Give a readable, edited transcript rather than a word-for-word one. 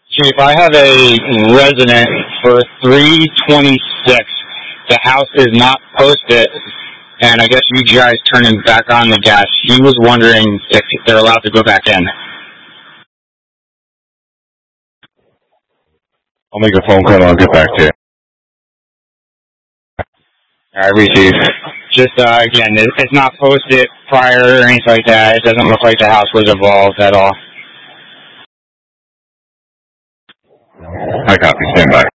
Chief, I have a resident for 326. The house is not posted, and I guess you guys turning back on the gas. He was wondering if they're allowed to go back in. I'll make a phone call and I'll get back to you. All right, receive. Just, again, it's not posted prior or anything like that. It doesn't look like the house was involved at all. I copy. Stand by.